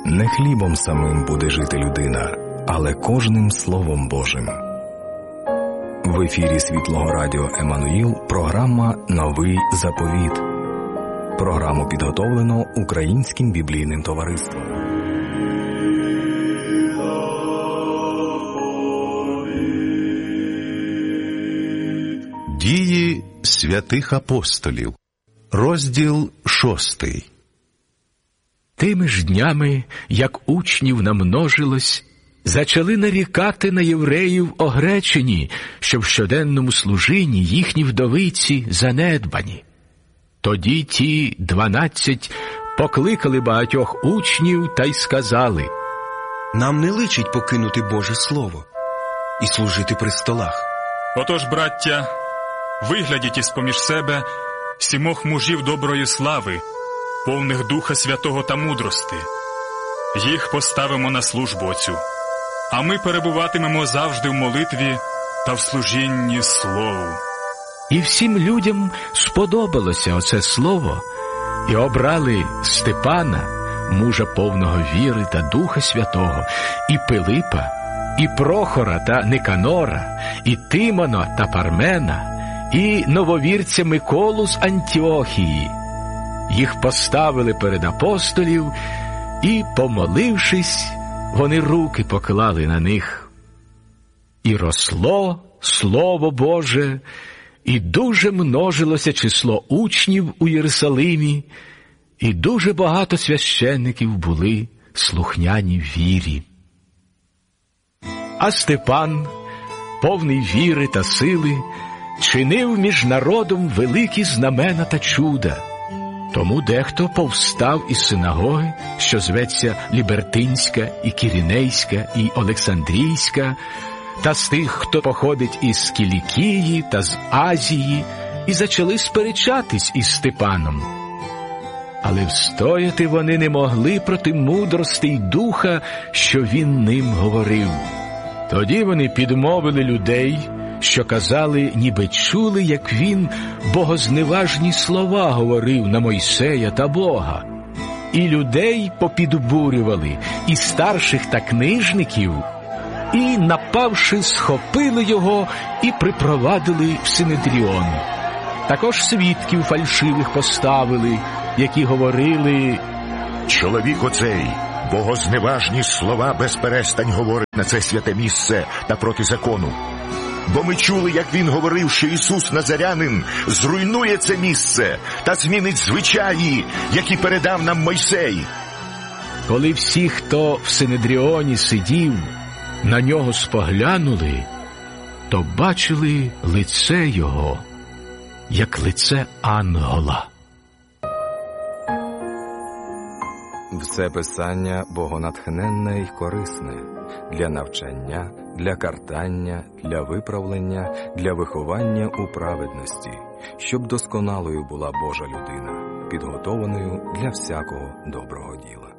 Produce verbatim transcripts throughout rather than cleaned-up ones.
Не хлібом самим буде жити людина, але кожним Словом Божим. В ефірі Світлого Радіо Еммануїл програма «Новий заповіт». Програму підготовлено Українським біблійним товариством. Дії святих апостолів. Розділ шостий. Тими ж днями, як учнів намножилось, зачали нарікати на євреїв огречені, що в щоденному служінні їхні вдовиці занедбані. Тоді ті дванадцять покликали багатьох учнів та й сказали: «Нам не личить покинути Боже Слово і служити при столах. Отож, браття, виглядіть із-поміж себе сімох мужів доброї слави, повних Духа Святого та мудрости. Їх поставимо на службу оцю, а ми перебуватимемо завжди в молитві та в служінні Слову». І всім людям сподобалося оце слово, і обрали Степана, мужа повного віри та Духа Святого, і Пилипа, і Прохора та Никанора, і Тимона та Пармена, і нововірця Миколу з Антіохії. Їх поставили перед апостолів, і, помолившись, вони руки поклали на них. І росло Слово Боже, і дуже множилося число учнів у Єрусалимі, і дуже багато священників були слухняні вірі. А Степан, повний віри та сили, чинив між народом великі знамена та чуда. Тому дехто повстав із синагоги, що зветься Лібертинська, і Кірінейська, і Олександрійська, та з тих, хто походить із Кілікії та з Азії, і зачали сперечатись із Степаном. Але встояти вони не могли проти мудрости й духа, що він ним говорив. Тоді вони підмовили людей, що казали, ніби чули, як він богозневажні слова говорив на Мойсея та Бога. І людей попідбурювали, і старших та книжників, і, напавши, схопили його і припровадили в Синедріон. Також свідків фальшивих поставили, які говорили: «Чоловік оцей богозневажні слова безперестань говорить на це святе місце та проти закону. Бо ми чули, як він говорив, що Ісус Назарянин зруйнує це місце та змінить звичаї, які передав нам Мойсей». Коли всі, хто в Синедріоні сидів, на нього споглянули, то бачили лице його, як лице ангела. Все писання богонатхненне й корисне для навчання, для картання, для виправлення, для виховання у праведності, щоб досконалою була Божа людина, підготованою для всякого доброго діла.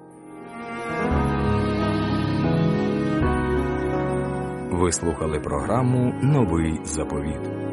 Ви слухали програму «Новий заповіт».